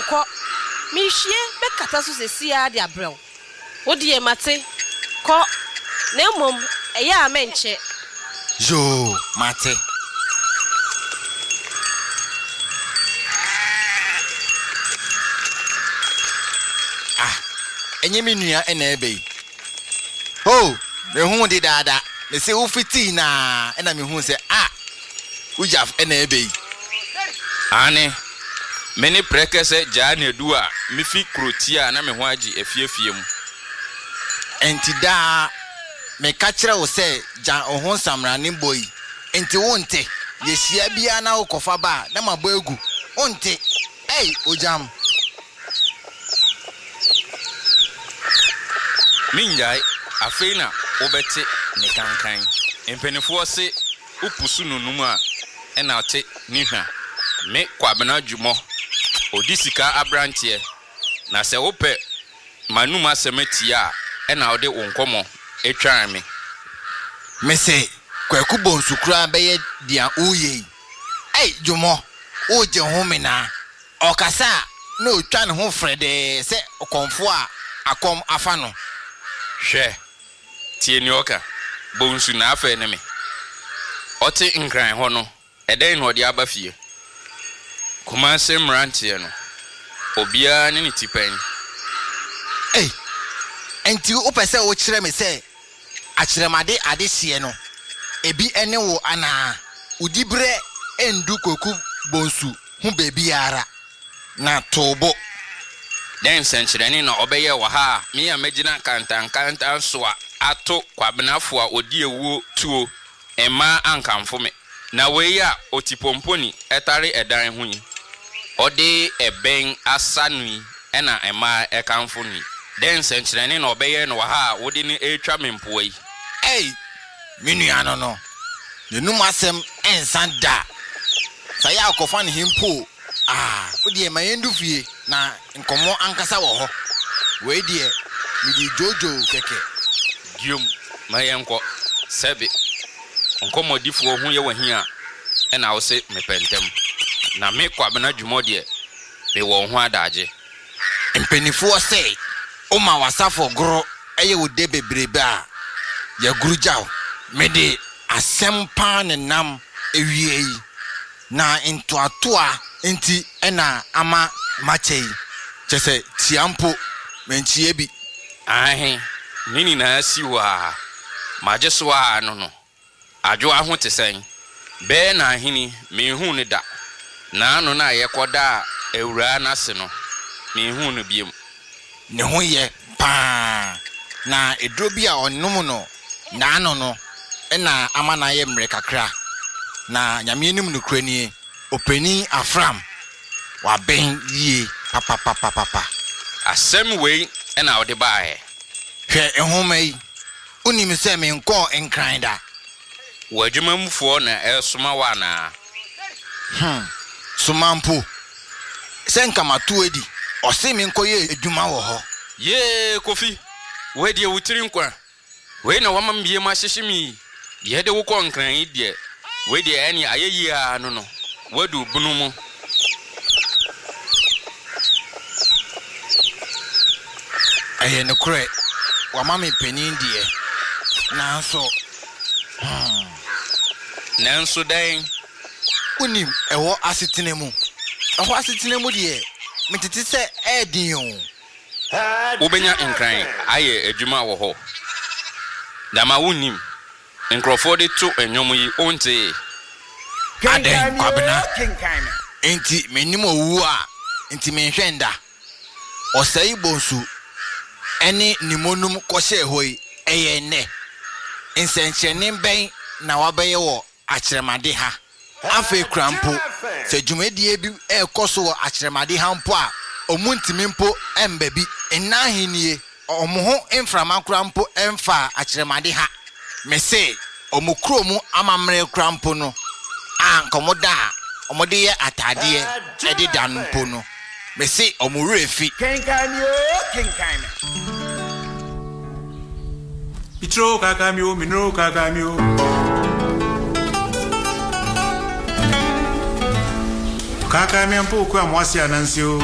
Menko, Mishie, Bekata Susia, dear bro. What dear Mate? Ko, Nemum, a ya menche. Jo, Mate. Enye minua ebe. Oh, me hu di dada. Me se wo fiti na na me hu se ujaf ebe. Ane. Meni prekese jane dua mi fi krotia na me ho agi efiefie mu. Enti da me ka kire wo se jan ohon samra ne boy. Enti wonte ye hia bia na wo kofa ba na mabo egu. Wonte. Ojam. Minjai afeina obete ne kankan empenifo se upusu nunum a ena ote nihwa me kwabena dwumo odisika abrantie na se wope manuma semeti a ena ode wonkomo etwan me se kwaku bonsukura beye dia oye dwumo oje homena okasa na otwan ho frede se okonfo a akom afa no hwe tie ni oka bonsu na afa ne me ote nkran ho no eden no de aba fie kuma se mrantie no obia ne tipan enti o pese o kire me se akiremade ade sie no ebi ene wo ana udibre endu koku bonsu hu bebi ara na tobo den senchireni na obeye wa ha me ya magina kanta so ato kwabenafo a odi ewu tuo ema ankamfo me na we ya otipomponi etare edan ho yi ode eben asanui ena ema ekamfo ni den senchireni na obeye no wa ha wodi ni etwa mempo yi minua no ne numasem ensanda saya akofa ne himpo odi ema yendu fie na nkomo ankasa wo ho we die mi di jojo keke gium mayenko sebe nkomo difo ho ye wahi a na wo se mepentem na me kwabena dwumo de be wo ho adaje empenifo se o ma wasafo goro eye wo de bebrebe a ya gurujaw me de asempa ne nam ewie yi na ntoatoa enti ena ama machei chese tiampo menchie bi nini na siwa majeswa no adwo aho tesen be na hini me hu ne da na ano na yekoda ewura na se no me hu no biem ne ho ye pa na edro bi a onum no na ano no ena ama na ye mre kakra na nyame enim no krani openi afram wa ben ye papa asem we ena ode baae hwe ehomai unim se me nko enkran da wadwumamfo na esoma wa na sumampo senka matuedi ose me nko ye edwuma wo ho ye kofi we de wutiri nkwa we na wama mbie ma hyehimi ye de wo ko nkran yi de we de ani ayeyi a no wadu bunumu aye ne kure wa mama penin die nanso dan unim ewo asetenemu eho asetenemu die metete se edin yo ubenya nkran aye adwuma wo ho dama unim nkrofo de to enwom yi onte aden kwabena enti menim owu a enti menhwenda osai bonsu ene nimonum kohye hoi eye ne nsenchene ben na wabeye wo akyeremade ha afa krampo se dwumadie bi ekoso wo akyeremade ha mpo a omuntimi mpo emba bi enahenie omoho inframa krampo emfa akyeremade ha mese omukromu amamre krampo no ankomoda omode ye atade edi danpo no mese omurefi Mitro kakamio minro kakamio kakamia mpo kwa mwasi anansio